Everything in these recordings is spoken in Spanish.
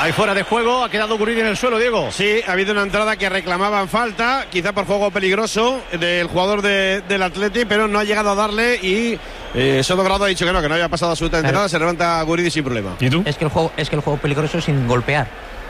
Hay fuera de juego, ha quedado Guridi en el suelo, Diego. Sí, ha habido una entrada que reclamaban falta, quizá por juego peligroso del jugador del Atleti, pero no ha llegado a darle y Soto Grado ha dicho que no había pasado absolutamente nada, se levanta Guridi sin problema. ¿Y tú? Es que el juego peligroso es sin golpear.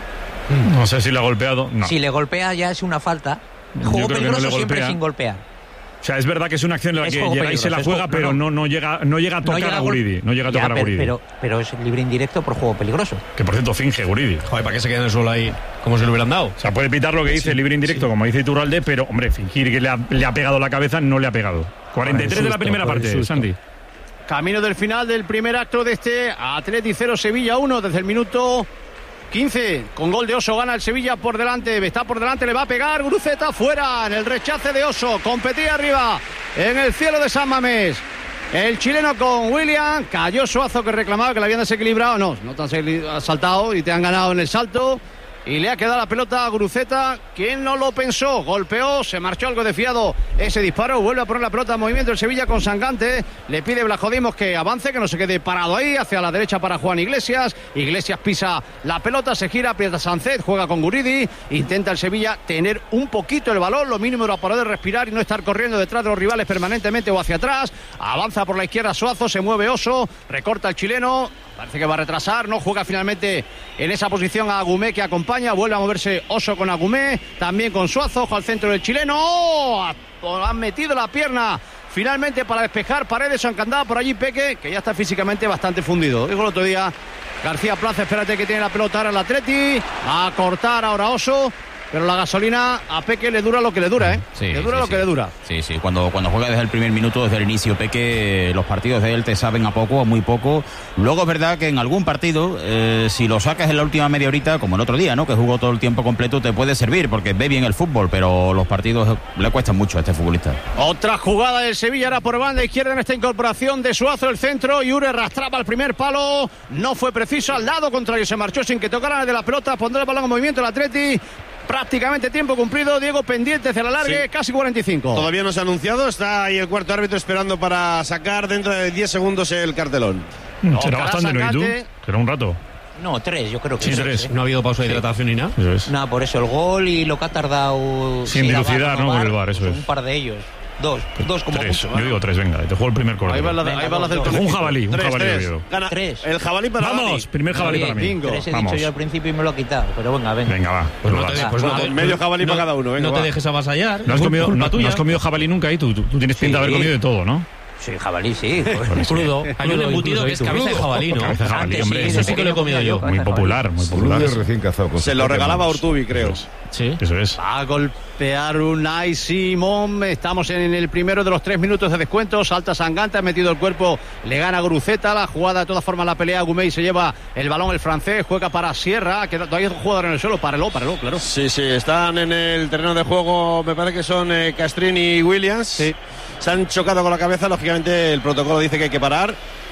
No sé si le ha golpeado, no. Si le golpea ya es una falta. El juego peligroso siempre sin golpear. O sea, es verdad que es una acción en la que llega y se la juega, pero no llega a tocar a Guridi. No llega a tocar a Guridi. Pero es libre indirecto por juego peligroso. Que por cierto finge Guridi. Joder, ¿para qué se queda en el suelo ahí? Como si lo hubieran dado. O sea, puede pitar lo que dice libre indirecto, como dice Iturralde, pero, hombre, fingir que le ha pegado la cabeza, no le ha pegado. 43 de la primera parte, Santi. Camino del final del primer acto de este Atleti 0, Sevilla 1, desde el minuto 15, con gol de Oso gana el Sevilla por delante, está por delante, le va a pegar Guruceta, fuera en el rechace de Oso, competía arriba en el cielo de San Mamés, el chileno con William, cayó Suazo que reclamaba que le habían desequilibrado, no te han saltado y te han ganado en el salto y le ha quedado la pelota a Guruceta, quien no lo pensó, golpeó, se marchó algo de fiado ese disparo, vuelve a poner la pelota en movimiento el Sevilla con Sangante, le pide Blajodimos que avance, que no se quede parado ahí, hacia la derecha para Juan Iglesias pisa la pelota, se gira, aprieta Sánchez, juega con Guridi, intenta el Sevilla tener un poquito el balón, lo mínimo para poder respirar y no estar corriendo detrás de los rivales permanentemente o hacia atrás, avanza por la izquierda Suazo, se mueve Oso, recorta el chileno, parece que va a retrasar, no juega finalmente en esa posición a Agumé que acompaña, vuelve a moverse Oso con Agumé, también con Suazo, ojo al centro del chileno, han metido la pierna finalmente para despejar Paredes, encandada por allí Peque, que ya está físicamente bastante fundido. Digo el otro día, García Plaza, espérate que tiene la pelota ahora el Atleti, va a cortar ahora Oso, pero la gasolina a Peque le dura lo que le dura, ¿eh? Sí, le dura lo que le dura. Sí, cuando juega desde el primer minuto, desde el inicio, Peque, los partidos de él te saben a poco, a muy poco. Luego es verdad que en algún partido, si lo sacas en la última media horita, como el otro día, ¿no? Que jugó todo el tiempo completo, te puede servir, porque ve bien el fútbol, pero los partidos le cuestan mucho a este futbolista. Otra jugada del Sevilla, ahora por banda izquierda en esta incorporación de Suazo, el centro, Ure arrastraba el primer palo, no fue preciso, al lado contrario, se marchó sin que tocara de la pelota, pondrá el balón en movimiento el Atleti. Prácticamente tiempo cumplido, Diego, pendiente hacia la largue, sí. Casi 45. Todavía no se ha anunciado, está ahí el cuarto árbitro esperando para sacar dentro de 10 segundos el cartelón. Será bastante, ¿no? ¿Y tú? Será un rato. No, 3, yo creo que sí, 3. No ha habido pausa de hidratación ni nada. Eso es. Nada, por eso el gol y lo que ha tardado. Sin dilucidar, ¿no? Con el VAR, eso es. Un par de ellos. Dos como 3, mucho. Yo digo 3, venga, te juego el primer córner. Ahí va la del un jabalí. Gana 3. El jabalí para Vamos, primer jabalí para mí. 3 he dicho yo al principio y me lo ha quitado, pero venga, venga. Venga, va. Pues medio jabalí para cada uno, venga. No te dejes avasallar. ¿No has comido jabalí nunca ahí? Tú tienes pinta de haber comido de todo, ¿no? Sí, jabalí, sí. Crudo. Hay un embutido que es cabeza de jabalí, ¿no? Cabeza de jabalí, hombre. Eso sí que lo he comido yo. Muy popular. Recién cazado. Se lo regalaba a Urtubi, creo. Sí. Eso es. Va a golpear Unai Simón. Estamos en el primero de los 3 minutos de descuento. Salta Sangante, ha metido el cuerpo, le gana Guruceta. La jugada, de todas formas, la pelea. Gumey se lleva el balón el francés, juega para Sierra. Que todavía hay un jugador en el suelo. Párelo, claro. Sí, están en el terreno de juego. Me parece que son Castrín y Williams. Sí. Se han chocado con la cabeza. Lógicamente, el protocolo dice que hay que parar.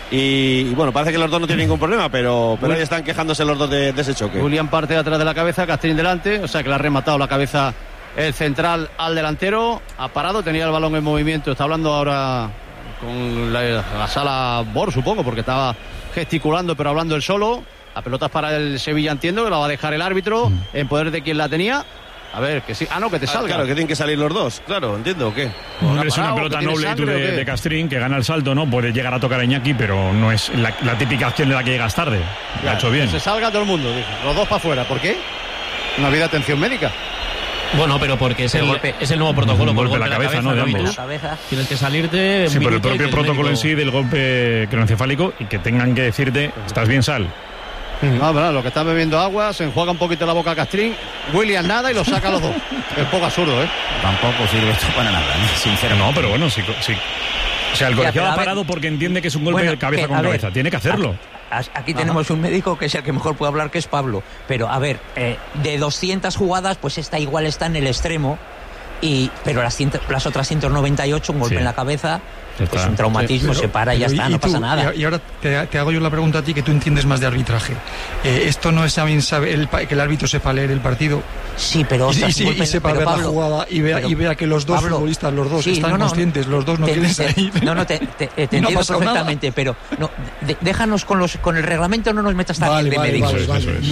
Y bueno, parece que los dos no tienen ningún problema, pero ahí están quejándose los dos de ese choque. William parte de atrás de la cabeza, Castrín delante, o sea que le ha rematado la cabeza el central al delantero, ha parado, tenía el balón en movimiento, está hablando ahora con la sala Bor, supongo, porque estaba gesticulando, pero hablando él solo. La pelota es para el Sevilla, entiendo, que la va a dejar el árbitro en poder de quien la tenía. A ver, que sí. No, que te salga. Claro, que tienen que salir los dos. Claro, entiendo, ¿o qué? Hombre, es una pelota noble de Castrín, que gana el salto, ¿no? Puede llegar a tocar a Iñaki, pero no es la típica acción de la que llegas tarde. Lo ha hecho bien. Que se salga todo el mundo, dice. Los dos para afuera. ¿Por qué? No había atención médica. Bueno, pero porque es el nuevo protocolo. Un golpe en la cabeza, ¿no? De ambos. Tienes que salirte. Sí, pero el propio protocolo en sí del golpe craneoencefálico y que tengan que decirte, ¿estás bien, sal? No, pero lo que están bebiendo agua, se enjuaga un poquito la boca a Castrín, William nada y lo saca a los dos. Es poco absurdo, ¿eh? Tampoco sirve esto para nada, sincero. No, pero bueno, sí. O sea, el colegiado ha parado porque entiende que es un golpe de cabeza con cabeza. Tiene que hacerlo. Aquí tenemos un médico que es el que mejor puede hablar, que es Pablo. Pero, a ver, de 200 jugadas, pues esta igual está en el extremo. Pero las otras 198, un golpe en la cabeza, pues un traumatismo, se para y ya está, no pasa nada. Y ahora te hago yo la pregunta a ti, que tú entiendes más de arbitraje. ¿Esto no es también que el árbitro sepa leer el partido? Sí, pero... Y sepa ver la jugada y vea que los dos futbolistas, los dos están conscientes, los dos no quieren salir. Te entiendo perfectamente, pero déjanos con el reglamento, no nos metas tan de médicos. Vale.